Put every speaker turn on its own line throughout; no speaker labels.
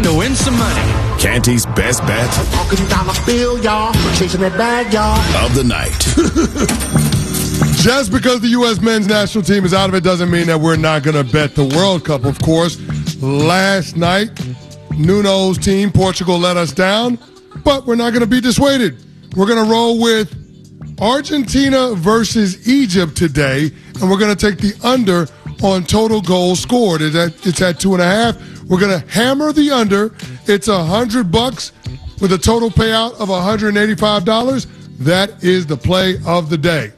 time to win some money.
Canty's best bet
Talking dollar bill, y'all. Chasing that bag, y'all.
of the night.
Just because the U.S. men's national team is out of it doesn't mean that we're not going to bet the World Cup, of course. Last night, Nuno's team, Portugal, let us down, but we're not going to be dissuaded. We're going to roll with Argentina versus Egypt today, and we're going to take the under on total goals scored. It's at 2.5. We're going to hammer the under. It's $100 with a total payout of $185. That is the play of the day.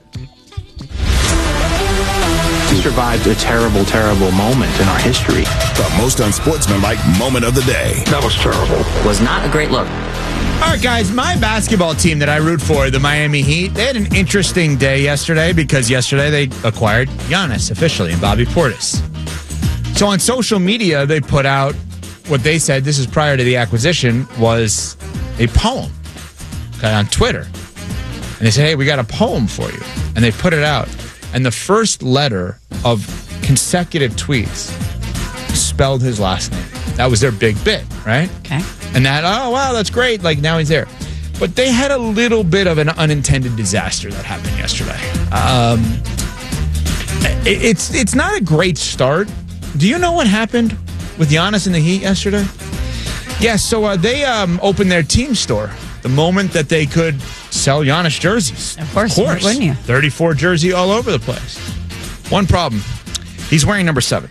We survived a terrible, terrible moment in our history.
The most unsportsmanlike moment of the day.
That was terrible.
Was not a great look.
All right, guys, my basketball team that I root for, the Miami Heat, they had an interesting day yesterday because yesterday they acquired Giannis officially and Bobby Portis. So on social media, they put out what they said, this is prior to the acquisition, was a poem on Twitter. And they said, hey, we got a poem for you. And they put it out. And the first letter of consecutive tweets spelled his last name. That was their big bit, right?
Okay.
And that, oh, wow, that's great. Like, now he's there. But they had a little bit of an unintended disaster that happened yesterday. It's not a great start. Do you know what happened with Giannis and the Heat yesterday? Yeah, so they opened their team store the moment that they could sell Giannis jerseys.
Of course. Wouldn't you?
34 jersey all over the place. One problem. He's wearing number 7.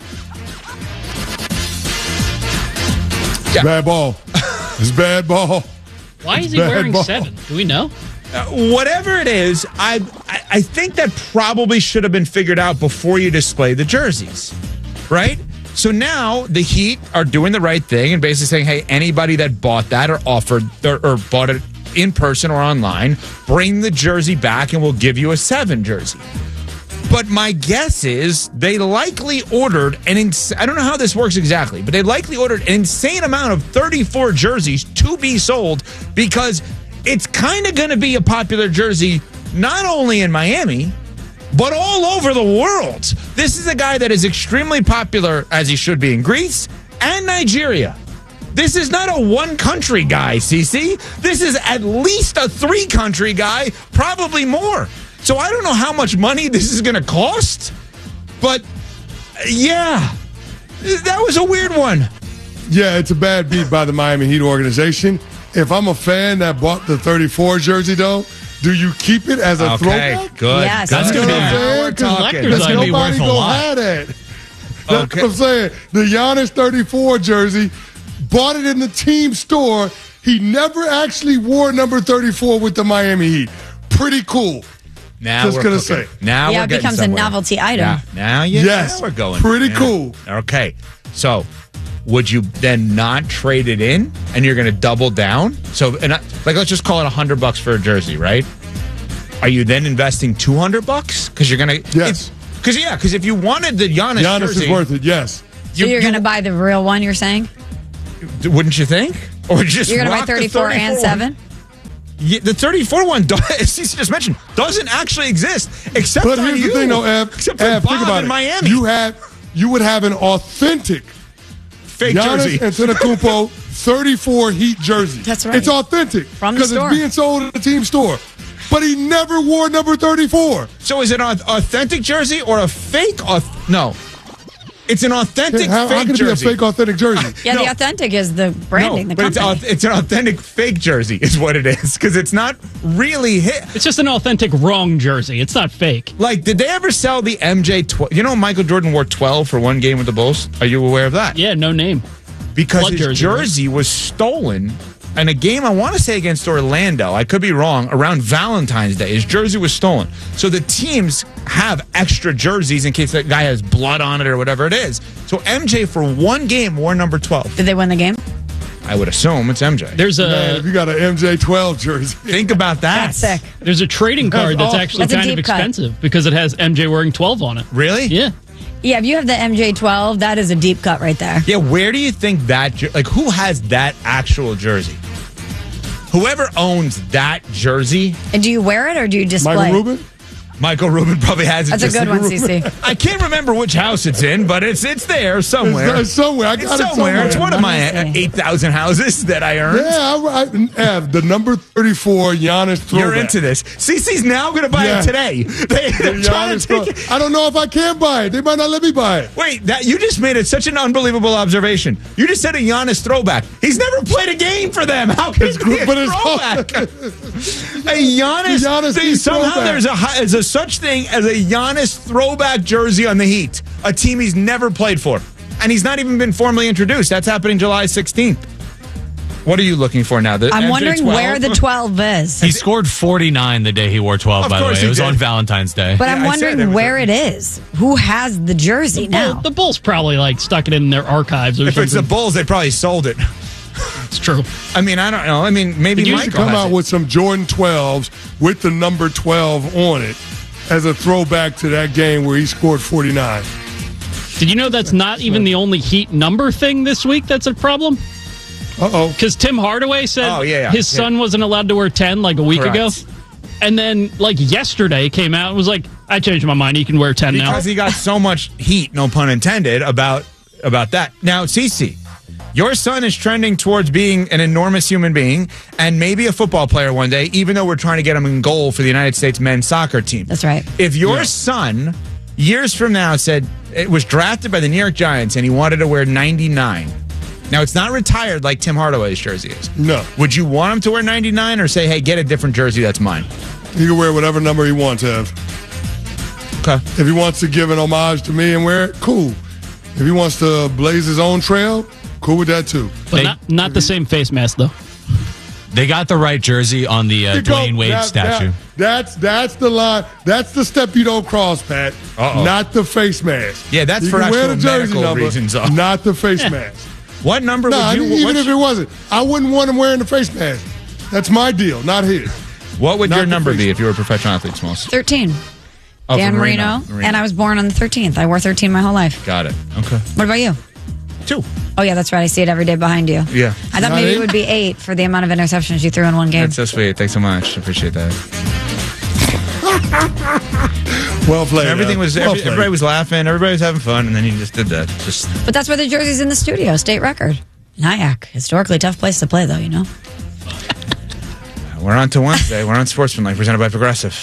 Yeah.
Bad ball. It's bad ball.
Why is he wearing 7? Do we know?
Whatever it is, I think that probably should have been figured out before you display the jerseys, right? So now the Heat are doing the right thing and basically saying, hey, anybody that bought that or offered or bought it in person or online, bring the jersey back and we'll give you a 7 jersey. But my guess is they likely ordered I don't know how this works exactly, but they likely ordered an insane amount of 34 jerseys to be sold because it's kind of going to be a popular jersey not only in Miami, but all over the world. This is a guy that is extremely popular, as he should be, in Greece and Nigeria. This is not a one-country guy, CC. This is at least a 3-country guy, probably more. So I don't know how much money this is going to cost, but yeah, that was a weird one.
Yeah, it's a bad beat by the Miami Heat organization. If I'm a fan that bought the 34 jersey, though, do you keep it as a throwback?
Good.
Yes.
That's
You
going
know what I'm saying?
we're talking.
Collector's
Because
gonna be
nobody
worth a
gonna
lot.
have that. That's what I'm saying. The Giannis 34 jersey, bought it in the team store. He never actually wore number 34 with the Miami Heat. Pretty cool.
Now
Just
we're
gonna
cooking.
say.
Now
Yeah,
we're
it
getting
becomes
somewhere.
a novelty item.
Now
Yes,
we're going.
pretty
Yeah.
cool.
Okay, so would you then not trade it in, and you're going to double down? So, let's just call it $100 for a jersey, right? Are you then investing $200 because you're going to?
Yes.
Because if you wanted the Giannis jersey,
is worth it, yes.
So you're going to buy the real one, you're saying?
Wouldn't you think? Or just
You're going to buy
rock the
34 and 7?
Yeah, the 34 one, as Cece just mentioned, doesn't actually exist. Except
But
on
here's
you.
the thing, though, Ev.
Except for
Ev,
Bob
think about
in
it.
Miami.
You would have an authentic
Fake
Giannis
jersey.
Antetokounmpo 34 Heat jersey.
That's right.
It's authentic.
From the
because
store.
it's being sold at the team store. But he never wore number 34.
So is it an authentic jersey or a fake? No. It's an authentic
How
fake
can it
jersey.
be a fake authentic jersey?
Yeah,
No.
the authentic is the branding, the
but
company.
it's an authentic fake jersey is what it is because it's not really hit.
It's just an authentic wrong jersey. It's not fake.
Like, did they ever sell the MJ 12? You know Michael Jordan wore 12 for one game with the Bulls? Are you aware of that?
Yeah, no name.
Because
Blood
his
jersey, right?
jersey was stolen in a game, I want to say against Orlando. I could be wrong. Around Valentine's Day, his jersey was stolen. So the teams have extra jerseys in case that guy has blood on it or whatever it is. So MJ for one game wore number 12.
Did they win the game?
I would assume it's MJ.
There's
Man, if
a
you got an MJ 12 jersey.
Think about that.
That's sick.
there's a trading card that's
awesome.
actually
That's a
kind of
deep cut.
expensive because it has MJ wearing 12 on it.
Really?
Yeah.
Yeah, if you have the MJ12, that is a deep cut right there.
Yeah, where do you think that, who has that actual jersey? Whoever owns that jersey,
And do you wear it or do you display?
Michael Rubin?
Michael Rubin probably has it.
That's a
just
good one, CC.
I can't remember which house it's in, but it's there somewhere.
It's somewhere. I got it somewhere.
It's one of my 8,000 houses that I earned.
Yeah, the number 34, Giannis throwback.
You're into this. CC's now going to buy it today. They're trying to take it.
I don't know if I can buy it. They might not let me buy it.
Wait, you just made it such an unbelievable observation. You just said a Giannis throwback. He's never played a game for them. How can it be a throwback? A Giannis somehow
throwback.
there's a such thing as a Giannis throwback jersey on the Heat, a team he's never played for. And he's not even been formally introduced. That's happening July 16th. What are you looking for now?
I'm wondering where the 12 is.
He scored 49 the day he wore 12, by the way. It was on Valentine's Day.
But I'm wondering where it is. Who has the jersey now?
The Bulls probably stuck it in their archives or
If
something.
it's the Bulls, they probably sold it.
It's true.
I mean, I don't know. I mean, maybe
He used
Michael
to come
has
out
it.
with some Jordan 12s with the number 12 on it as a throwback to that game where he scored 49.
Did you know that's not even the only Heat number thing this week that's a problem?
Uh-oh.
Because Tim Hardaway said
yeah.
his son wasn't allowed to wear 10 a week
Correct.
ago. And then, yesterday came out and was like, I changed my mind. He can wear 10 now.
Because he got so much heat, no pun intended, about that. Now, CeCe, your son is trending towards being an enormous human being and maybe a football player one day, even though we're trying to get him in goal for the United States men's soccer team.
That's right.
If your son, years from now, said it was drafted by the New York Giants and he wanted to wear 99. Now, it's not retired like Tim Hardaway's jersey is.
No.
Would you want him to wear 99 or say, hey, get a different jersey, that's mine?
He can wear whatever number he wants, Ev.
Okay.
If he wants to give an homage to me and wear it, cool. If he wants to blaze his own trail, cool with that too.
But not the same face mask, though.
They got the right jersey on the Dwayne Wade statue.
That's the line. That's the step you don't cross, Pat.
Uh-oh.
Not the face mask.
Yeah, that's
you
for
can wear
actual
the jersey
medical
number,
reasons.
not the face mask.
What number
No,
would you...
even if it wasn't, I wouldn't want him wearing the face mask. That's my deal, not his.
What would
Not
your
the
number
face
be
mask.
if you were a professional athlete, Smalls?
13.
Oh,
Dan
for
Marino. And I was born on the 13th. I wore 13 my whole life.
Got it. Okay.
What about you?
2.
Oh, yeah, that's right. I see it every day behind you.
Yeah.
I thought
Not
maybe
8?
it would be 8 for the amount of interceptions you threw in one game.
That's so sweet. Thanks so much. Appreciate that.
Well played.
Everything
Ev.
was...
Well played.
everybody was laughing. Everybody was having fun. And then you just did that.
But that's where the jersey's in the studio. State record. Nyack. Historically tough place to play, though, you know?
We're on to Wednesday. We're on Sportsmanlike, presented by Progressive.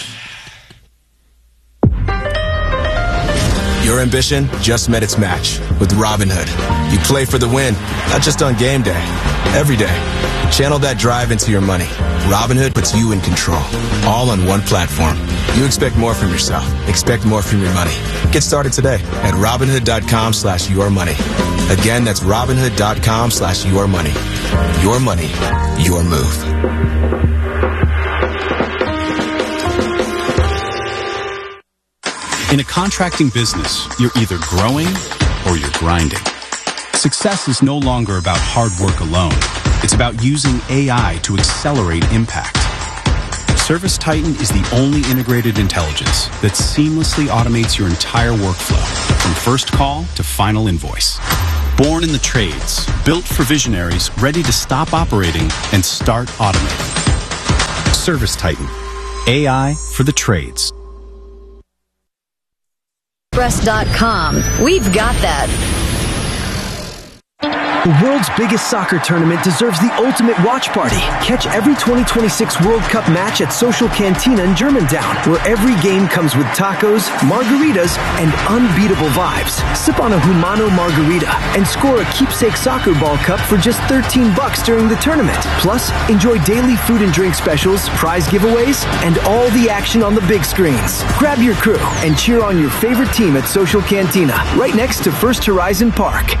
Your ambition just met its match with Robinhood. You play for the win, not just on game day, every day. Channel that drive into your money. Robinhood puts you in control, all on one platform. You expect more from yourself. Expect more from your money. Get started today at Robinhood.com/yourmoney. Again, that's Robinhood.com/yourmoney. Your money, your move.
In a contracting business, you're either growing or you're grinding. Success is no longer about hard work alone. It's about using AI to accelerate impact. ServiceTitan is the only integrated intelligence that seamlessly automates your entire workflow, from first call to final invoice. Born in the trades, built for visionaries ready to stop operating and start automating. ServiceTitan. AI for the trades.
Express.com. We've got that.
The world's biggest soccer tournament deserves the ultimate watch party. Catch every 2026 World Cup match at Social Cantina in Germantown, where every game comes with tacos, margaritas, and unbeatable vibes. Sip on a Humano margarita and score a keepsake soccer ball cup for just $13 during the tournament. Plus, enjoy daily food and drink specials, prize giveaways, and all the action on the big screens. Grab your crew and cheer on your favorite team at Social Cantina, right next to First Horizon Park.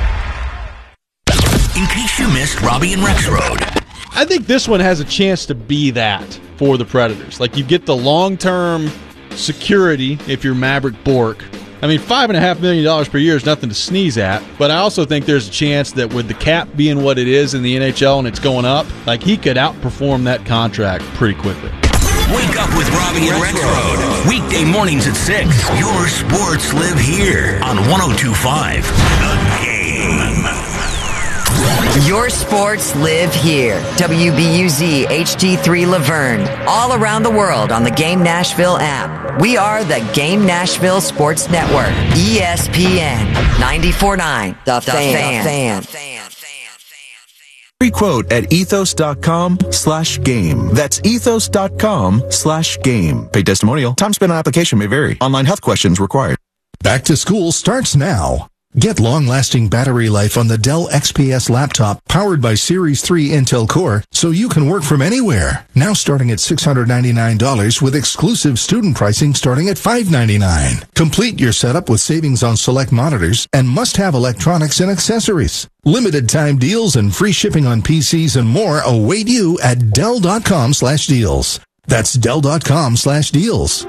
In case you missed Robbie and Rex Road.
I think this one has a chance to be that for the Predators. Like, you get the long-term security if you're Maverick Bourque. I mean, $5.5 million per year is nothing to sneeze at, but I also think there's a chance that with the cap being what it is in the NHL and it's going up, like, he could outperform that contract pretty quickly.
Wake up with Robbie and Rex Road. Weekday mornings at 6. Your sports live here on 102.5 The Game.
Your sports live here. WBUZ HD3 Laverne. All around the world on the Game Nashville app. We are the Game Nashville Sports Network. ESPN 94.9. The Fan.
Free quote at ethos.com/game. That's ethos.com/game. Paid testimonial. Time spent on application may vary. Online health questions required.
Back to school starts now. Get long-lasting battery life on the Dell XPS laptop powered by Series 3 Intel Core so you can work from anywhere. Now starting at $699 with exclusive student pricing starting at $599. Complete your setup with savings on select monitors and must-have electronics and accessories. Limited time deals and free shipping on PCs and more await you at Dell.com/deals. That's Dell.com/deals.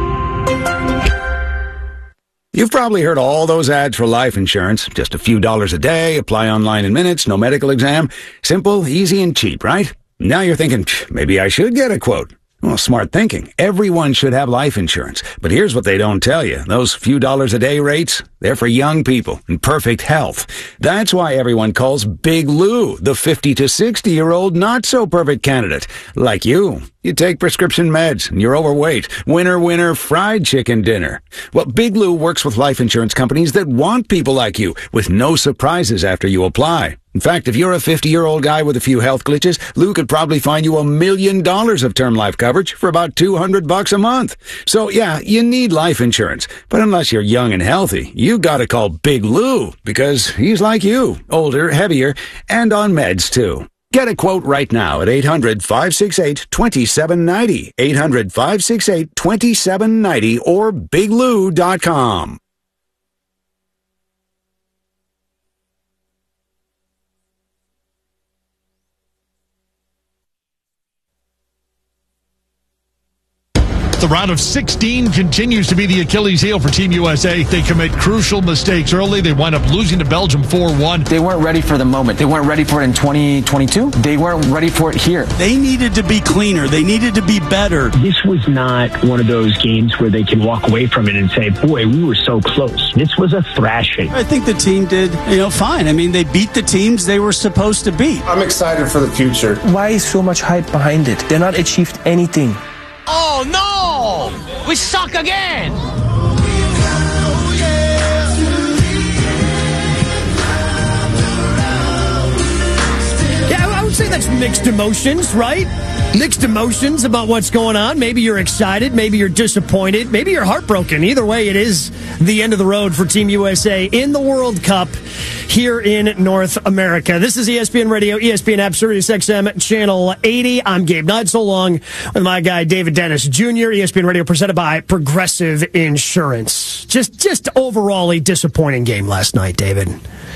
You've probably heard all those ads for life insurance. Just a few dollars a day, apply online in minutes, no medical exam. Simple, easy, and cheap, right? Now you're thinking, maybe I should get a quote. Well, smart thinking. Everyone should have life insurance. But here's what they don't tell you. Those few dollars a day rates, they're for young people in perfect health. That's why everyone calls Big Lou the 50 to 60-year-old not-so-perfect candidate. Like you. You take prescription meds and you're overweight. Winner, winner, fried chicken dinner. Well, Big Lou works with life insurance companies that want people like you with no surprises after you apply. In fact, if you're a 50-year-old guy with a few health glitches, Lou could probably find you $1 million of term life coverage for about $200 a month. So yeah, you need life insurance. But unless you're young and healthy, you gotta call Big Lou because he's like you, older, heavier, and on meds too. Get a quote right now at 800-568-2790, 800-568-2790, or biglou.com.
The round of 16 continues to be the Achilles heel for Team USA. They commit crucial mistakes early. They wind up losing to Belgium 4-1.
They weren't ready for the moment. They weren't ready for it in 2022. They weren't ready for it here.
They needed to be cleaner. They needed to be better.
This was not one of those games where they can walk away from it and say, boy, we were so close. This was a thrashing.
I think the team did, fine. I mean, they beat the teams they were supposed to beat.
I'm excited for the future.
Why is so much hype behind it? They're not achieved anything.
Oh, no! We suck again!
Yeah, I would say that's mixed emotions, right? Mixed emotions about what's going on. Maybe you're excited. Maybe you're disappointed. Maybe you're heartbroken. Either way, it is the end of the road for Team USA in the World Cup here in North America. This is ESPN Radio, ESPN app, Sirius XM, Channel 80. I'm Gabe Knight, along with my guy, David Dennis Jr., ESPN Radio, presented by Progressive Insurance. Just overall a disappointing game last night, David.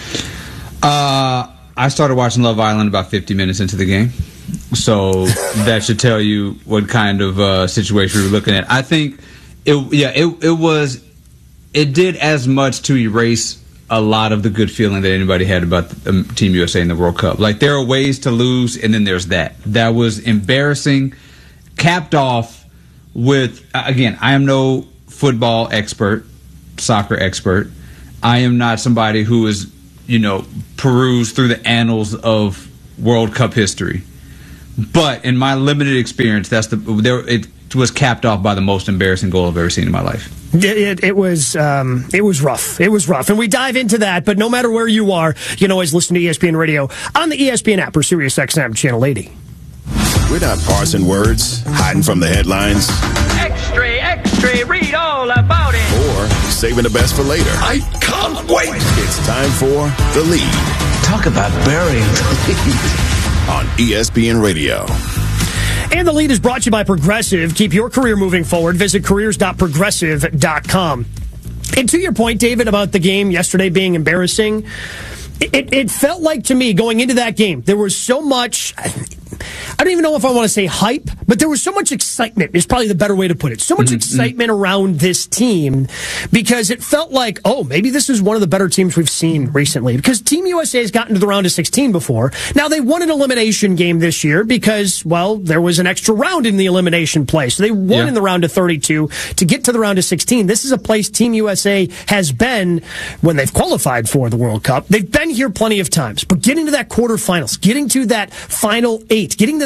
I started watching Love Island about 50 minutes into the game. So that should tell you what kind of situation we were looking at. I think it did as much to erase a lot of the good feeling that anybody had about Team USA in the World Cup. Like, there are ways to lose, and then there's that. That was embarrassing, capped off with, again, I am no football expert, soccer expert. I am not somebody who is, perused through the annals of World Cup history. But in my limited experience, it was capped off by the most embarrassing goal I've ever seen in my life.
It was rough. It was rough. And we dive into that, but no matter where you are, you can always listen to ESPN Radio on the ESPN app or Sirius XM Channel 80.
We're not parsing words, hiding from the headlines.
Extra, read all about it.
Or saving the best for later.
I can't wait.
It's time for The Lead.
Talk about burying the lead.
On ESPN Radio.
And The Lead is brought to you by Progressive. Keep your career moving forward. Visit careers.progressive.com. And to your point, David, about the game yesterday being embarrassing, it felt like to me going into that game, there was so much, I don't even know if I want to say hype, but there was so much excitement is probably the better way to put it. So much excitement around this team because it felt like, oh, maybe this is one of the better teams we've seen recently. Because Team USA has gotten to the round of 16 before. Now, they won an elimination game this year because, well, there was an extra round in the elimination play. So they won in the round of 32 to get to the round of 16. This is a place Team USA has been when they've qualified for the World Cup. They've been here plenty of times. But getting to that quarterfinals, getting to that final 8, getting to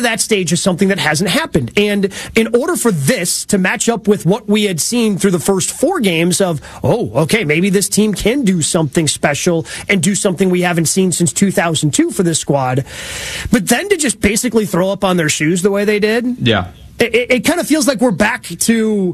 to that stage is something that hasn't happened. And in order for this to match up with what we had seen through the first 4 games of, okay, maybe this team can do something special and do something we haven't seen since 2002 for this squad. But then to just basically throw up on their shoes the way they did.
Yeah.
It kind of feels like we're back to,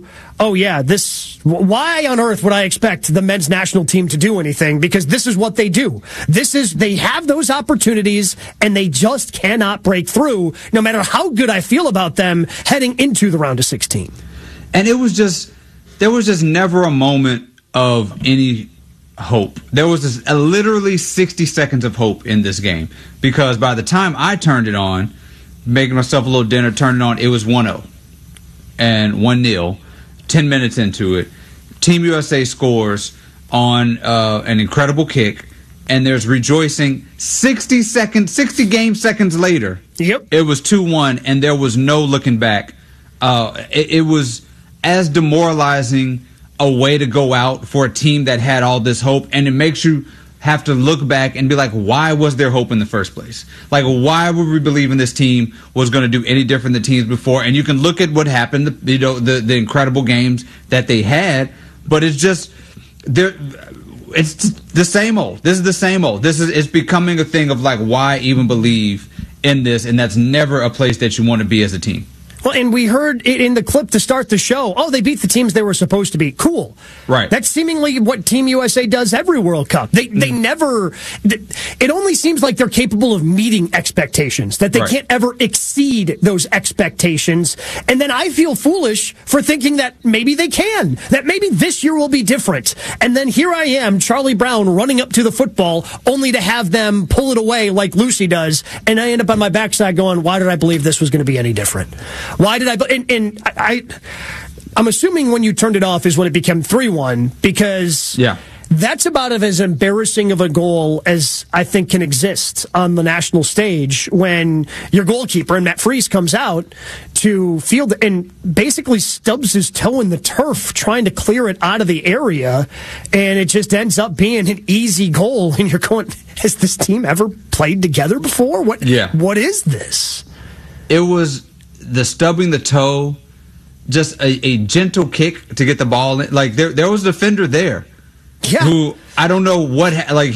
why on earth would I expect the men's national team to do anything? Because this is what they do. They have those opportunities and they just cannot break through, no matter how good I feel about them heading into the round of 16.
And there was just never a moment of any hope. There was literally 60 seconds of hope in this game, because by the time I turned it on, making myself a little dinner, turned it on, it was 1-0 and 1-0. 10 minutes into it, Team USA scores on an incredible kick, and there's rejoicing. 60 game seconds later, it was 2-1, and there was no looking back. It was as demoralizing a way to go out for a team that had all this hope, and it makes you have to look back and be like, why was there hope in the first place? Like, why would we believe in this team was going to do any different than teams before? And you can look at what happened, the incredible games that they had, but it's just it's the same old. This is the same old. It's becoming a thing of like, why even believe in this? And that's never a place that you want to be as a team.
Well, and we heard it in the clip to start the show. They beat the teams they were supposed to beat. Cool.
Right.
That's seemingly what Team USA does every World Cup. They never... It only seems like they're capable of meeting expectations, that they can't ever exceed those expectations. And then I feel foolish for thinking that maybe they can, that maybe this year will be different. And then here I am, Charlie Brown, running up to the football, only to have them pull it away like Lucy does. And I end up on my backside going, why did I believe this was going to be any different? Why did I'm assuming when you turned it off is when it became 3-1, because that's about as embarrassing of a goal as I think can exist on the national stage, when your goalkeeper, and Matt Freese, comes out to field and basically stubs his toe in the turf trying to clear it out of the area, and it just ends up being an easy goal. And you're going, has this team ever played together before? What is this?
It was the stubbing the toe, just a gentle kick to get the ball in. Like, there was a defender there who, I don't know what, like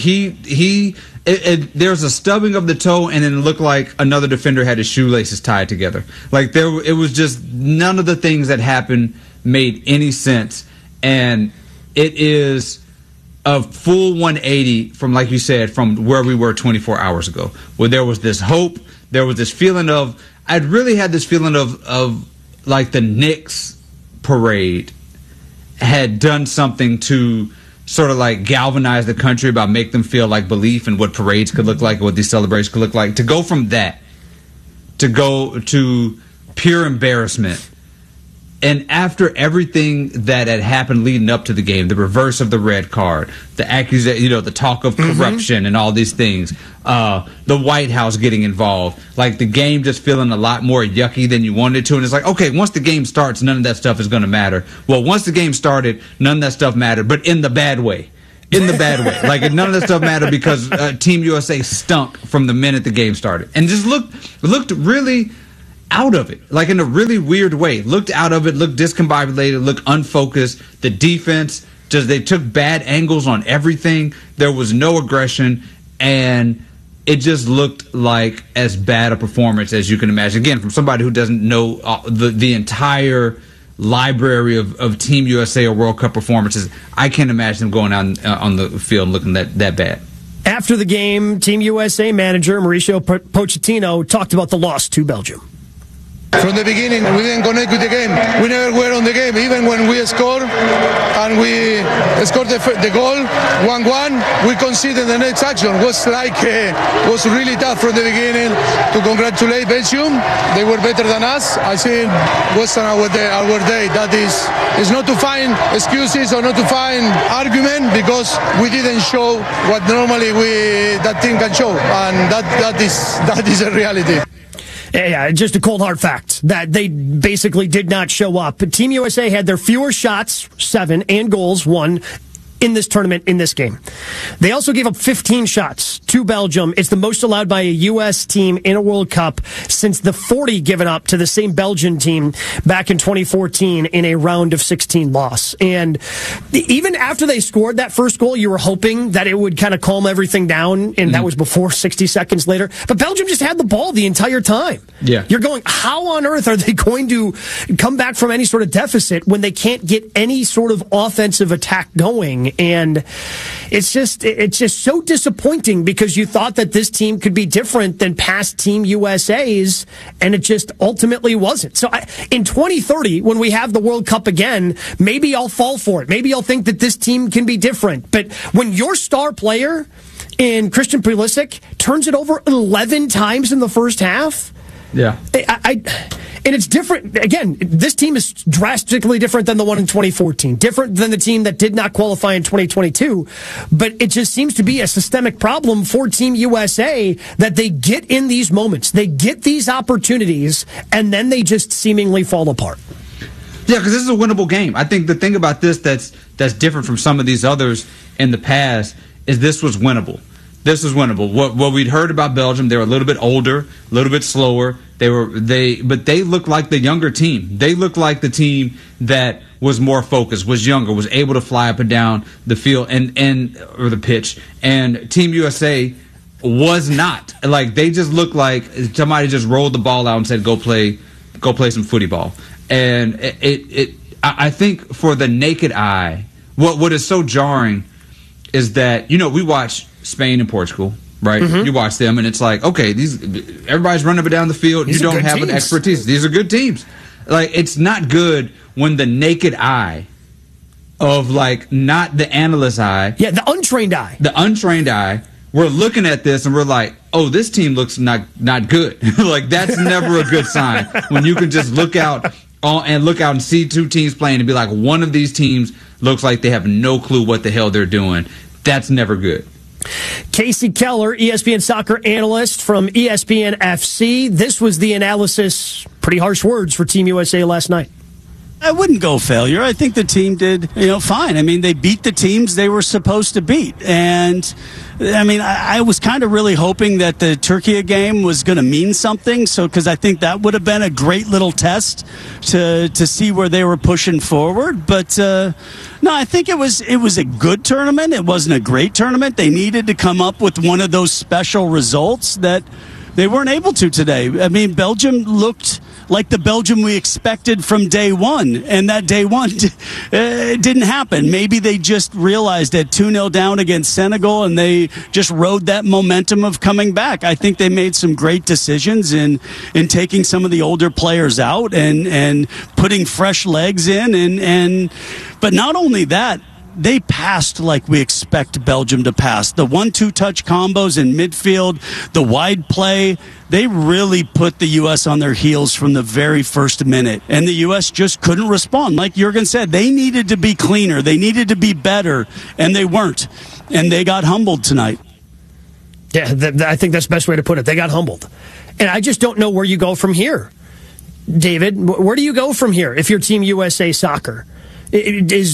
there's a stubbing of the toe, and then it looked like another defender had his shoelaces tied together. Like, it was just none of the things that happened made any sense. And it is a full 180 from, like you said, from where we were 24 hours ago, where there was this hope, there was this feeling of, I'd really had this feeling of like the Knicks parade had done something to sort of like galvanize the country about make them feel like belief in what parades could look like, what these celebrations could look like. To go from that, to go to pure embarrassment. And after everything that had happened leading up to the game, the reverse of the red card, the accusation, the talk of corruption and all these things, the White House getting involved, like the game just feeling a lot more yucky than you wanted it to. And it's like, okay, once the game starts, none of that stuff is going to matter. Well, once the game started, none of that stuff mattered, but in the bad way. In the bad way. Like, none of that stuff mattered because Team USA stunk from the minute the game started. And just looked really out of it, like in a really weird way. Looked out of it, looked discombobulated, looked unfocused. The defense, they took bad angles on everything. There was no aggression, and it just looked like as bad a performance as you can imagine. Again, from somebody who doesn't know the entire library of Team USA or World Cup performances, I can't imagine them going out on the field looking that bad.
After the game, Team USA manager Mauricio Pochettino talked about the loss to Belgium.
From the beginning, we didn't connect with the game. We never were on the game. Even when we scored, and we scored the goal, 1-1, we conceded the next action. Was really tough from the beginning. To congratulate Belgium, they were better than us. I think wasn't our day. That is, it's not to find excuses or not to find argument, because we didn't show what normally that team can show, and that is a reality.
Yeah, just a cold hard fact that they basically did not show up. Team USA had their fewer shots, 7, and goals, 1, in this tournament, in this game. They also gave up 15 shots to Belgium. It's the most allowed by a U.S. team in a World Cup since the 40 given up to the same Belgian team back in 2014 in a round of 16 loss. And even after they scored that first goal, you were hoping that it would kind of calm everything down, and that was before 60 seconds later. But Belgium just had the ball the entire time.
Yeah.
You're going, how on earth are they going to come back from any sort of deficit when they can't get any sort of offensive attack going? And it's just so disappointing because you thought that this team could be different than past Team USA's, and it just ultimately wasn't. So in 2030, when we have the World Cup again, maybe I'll fall for it. Maybe I'll think that this team can be different. But when your star player in Christian Pulisic turns it over 11 times in the first half,
yeah,
and it's different. Again, this team is drastically different than the one in 2014, different than the team that did not qualify in 2022. But it just seems to be a systemic problem for Team USA that they get in these moments, they get these opportunities, and then they just seemingly fall apart.
Yeah, because this is a winnable game. I think the thing about this that's different from some of these others in the past is this was winnable. This was winnable. What we'd heard about Belgium, they were a little bit older, a little bit slower. But they looked like the younger team. They looked like the team that was more focused, was younger, was able to fly up and down the field or the pitch. And Team USA was not. Like, they just looked like somebody just rolled the ball out and said, "Go play some footy ball." And I think for the naked eye, what is so jarring is that, we watch Spain and Portugal, right? Mm-hmm. You watch them, and it's like, okay, everybody's running up and down the field. You don't have an expertise. These are good teams. Like, it's not good when the naked eye of, like, not the analyst eye.
Yeah, the untrained eye.
The untrained eye. We're looking at this, and we're like, oh, this team looks not good. Like, that's never a good sign when you can just look out and see two teams playing and be like, one of these teams looks like they have no clue what the hell they're doing. That's never good.
Casey Keller, ESPN soccer analyst from ESPN FC. This was the analysis. Pretty harsh words for Team USA last night.
I wouldn't go failure. I think the team did, fine. I mean, they beat the teams they were supposed to beat. And, I mean, I was kind of really hoping that the Turkey game was going to mean something. So, because I think that would have been a great little test to see where they were pushing forward. But, no, I think it was a good tournament. It wasn't a great tournament. They needed to come up with one of those special results that they weren't able to today. I mean, Belgium looked like the Belgium we expected from day one, and that day one didn't happen. Maybe they just realized at 2-0 down against Senegal, and they just rode that momentum of coming back. I think they made some great decisions in taking some of the older players out and putting fresh legs in, but not only that, they passed like we expect Belgium to pass. The 1-2 touch combos in midfield, the wide play, they really put the U.S. on their heels from the very first minute. And the U.S. just couldn't respond. Like Jurgen said, they needed to be cleaner. They needed to be better, and they weren't. And they got humbled tonight.
Yeah, I think that's the best way to put it. They got humbled. And I just don't know where you go from here. David, where do you go from here if you're Team USA Soccer? Is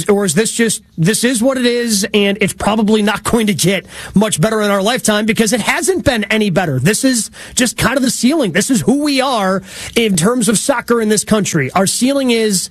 this what it is, and it's probably not going to get much better in our lifetime because it hasn't been any better. This is just kind of the ceiling. This is who we are in terms of soccer in this country. Our ceiling is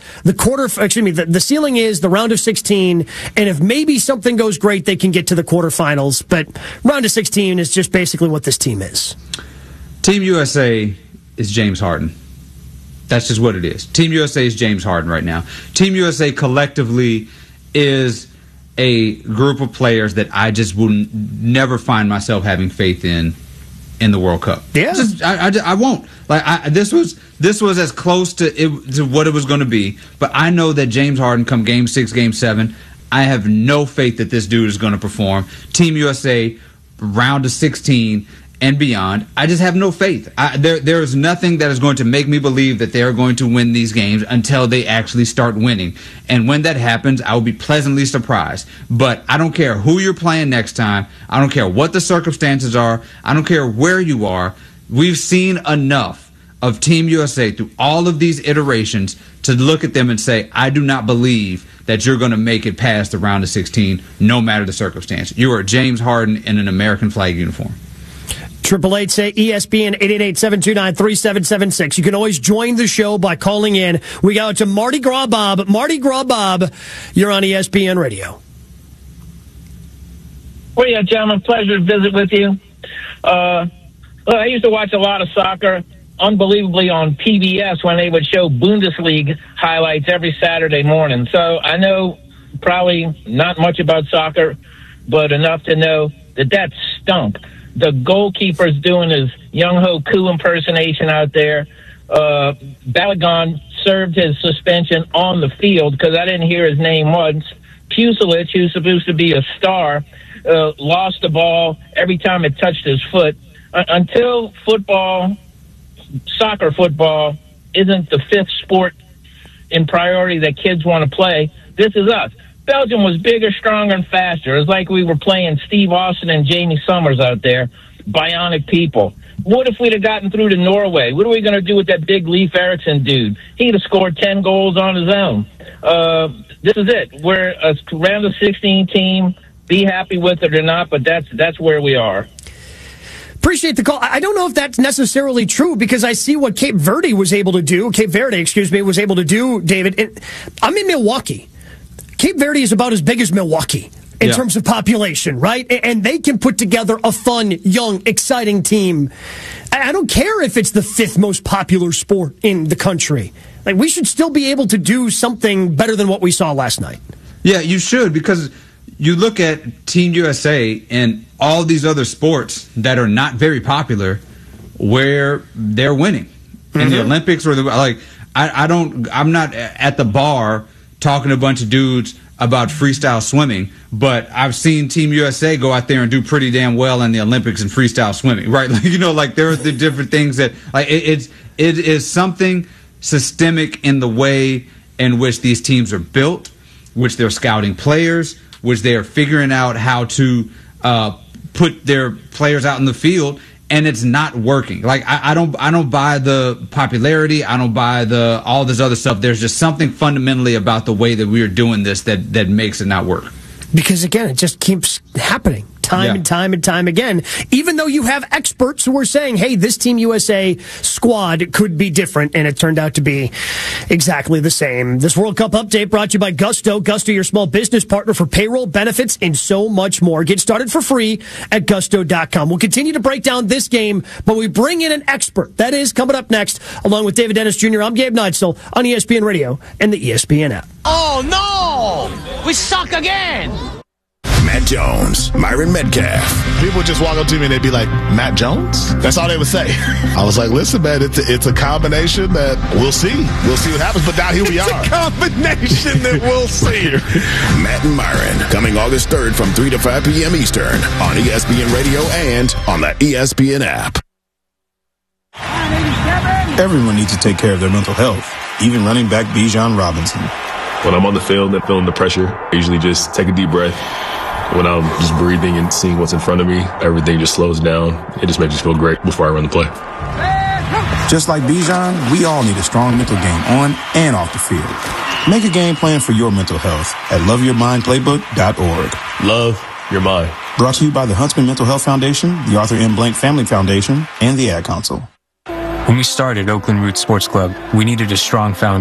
the ceiling is the round of 16, and if maybe something goes great, they can get to the quarterfinals. But round of 16 is just basically what this team is.
Team USA is James Harden. That's just what it is. Team USA is James Harden right now. Team USA collectively is a group of players that I just will never find myself having faith in the World Cup.
Yeah,
I won't. This was as close to what it was going to be. But I know that James Harden, come Game 6, Game 7, I have no faith that this dude is going to perform. Team USA, round of 16. And beyond, I just have no faith. There is nothing that is going to make me believe that they are going to win these games until they actually start winning. And when that happens, I will be pleasantly surprised. But I don't care who you're playing next time. I don't care what the circumstances are. I don't care where you are. We've seen enough of Team USA through all of these iterations to look at them and say, I do not believe that you're going to make it past the round of 16, no matter the circumstance. You are James Harden in an American flag uniform.
888 say ESPN 888-729-3776. You can always join the show by calling in. We go to Mardi Gras Bob. Mardi Gras Bob, you're on ESPN Radio.
Well, yeah, gentlemen, pleasure to visit with you. I used to watch a lot of soccer, unbelievably, on PBS when they would show Bundesliga highlights every Saturday morning. So I know probably not much about soccer, but enough to know that stunk. The goalkeeper's doing his Young Ho Koo impersonation out there. Balogun served his suspension on the field because I didn't hear his name once. Pucilic, who's supposed to be a star, lost the ball every time it touched his foot. Until soccer football, isn't the fifth sport in priority that kids want to play, this is us. Belgium was bigger, stronger, and faster. It was like we were playing Steve Austin and Jamie Summers out there, bionic people. What if we'd have gotten through to Norway? What are we going to do with that big Leif Erikson dude? He'd have scored 10 goals on his own. This is it. We're a round of 16 team. Be happy with it or not, but that's where we are.
Appreciate the call. I don't know if that's necessarily true because I see what Cape Verde was able to do, David. I'm in Milwaukee. Cape Verde is about as big as Milwaukee in terms of population, right? And they can put together a fun, young, exciting team. I don't care if it's the fifth most popular sport in the country. Like, we should still be able to do something better than what we saw last night.
Yeah, you should, because you look at Team USA and all these other sports that are not very popular where they're winning. In the Olympics or I'm not at the bar talking to a bunch of dudes about freestyle swimming, but I've seen Team USA go out there and do pretty damn well in the Olympics in freestyle swimming, right? There are the different things that it is something systemic in the way in which these teams are built, which they're scouting players, which they are figuring out how to put their players out in the field. And it's not working. I don't buy the popularity. I don't buy all this other stuff. There's just something fundamentally about the way that we are doing this that makes it not work.
Because again, it just keeps happening time and time again. Even though you have experts who are saying, hey, this Team USA squad could be different, and it turned out to be exactly the same. This World Cup update brought to you by Gusto. Gusto, your small business partner for payroll, benefits, and so much more. Get started for free at Gusto.com. We'll continue to break down this game, but we bring in an expert. That is coming up next, along with David Dennis Jr. I'm Gabe Neitzel on ESPN Radio and the ESPN app.
Oh, no! We suck again!
Matt Jones, Myron Metcalf.
People would just walk up to me and they'd be like, Matt Jones? That's all they would say. I was like, listen, man, it's a combination that we'll see. We'll see what happens, but now here we are. It's a combination that we'll see.
Matt and Myron, coming August 3rd from 3 to 5 p.m. Eastern on ESPN Radio and on the ESPN app.
Everyone needs to take care of their mental health, even running back Bijan Robinson.
When I'm on the field and feeling the pressure, I usually just take a deep breath. When I'm just breathing and seeing what's in front of me, everything just slows down. It just makes me feel great before I run the play.
Just like Bijan, we all need a strong mental game on and off the field. Make a game plan for your mental health at loveyourmindplaybook.org.
Love your mind.
Brought to you by the Huntsman Mental Health Foundation, the Arthur M. Blank Family Foundation, and the Ad Council.
When we started Oakland Roots Sports Club, we needed a strong foundation.